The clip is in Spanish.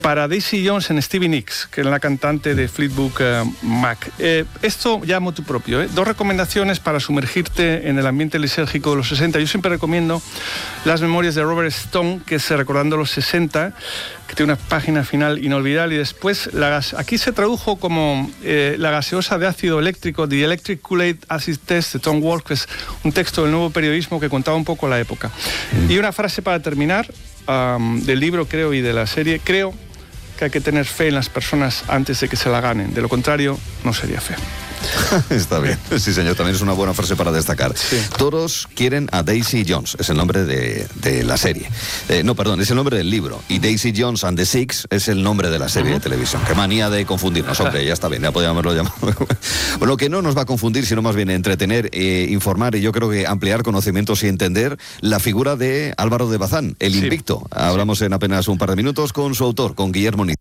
para Daisy Jones en Stevie Nicks, que es la cantante de Fleetwood Mac. Esto ya motu propio, 2 recomendaciones para sumergirte en el ambiente lisérgico de los 60. Yo siempre recomiendo las memorias de Robert Stone, que es Recordando los 60, que tiene una página final inolvidable, y después aquí se tradujo como la gaseosa de ácido eléctrico, The Electric Kool-Aid Acid Test, de Tom Wolfe, que es un texto del Nuevo Periodismo que contaba un poco la época. Y una frase para terminar, del libro, creo, y de la serie: creo que hay que tener fe en las personas antes de que se la ganen. De lo contrario, no sería fe. Está bien, sí señor, también es una buena frase para destacar. Sí. Todos quieren a Daisy Jones, es el nombre de la serie. No, perdón, es el nombre del libro. Y Daisy Jones and the Six es el nombre de la serie de televisión. Qué manía de confundirnos, hombre, ya está bien, ya podíamos haberlo llamado. Bueno, lo que no nos va a confundir, sino más bien entretener, informar, y yo creo que ampliar conocimientos y entender la figura de Álvaro de Bazán, el invicto. Hablamos en apenas un par de minutos con su autor, con Guillermo Niz.